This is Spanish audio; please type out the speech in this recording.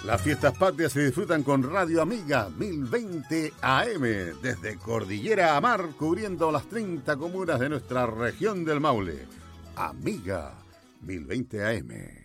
Las fiestas patrias se disfrutan con Radio Amiga 1020 AM, desde Cordillera a Mar, cubriendo las 30 comunas de nuestra región del Maule. Amiga 1020 AM.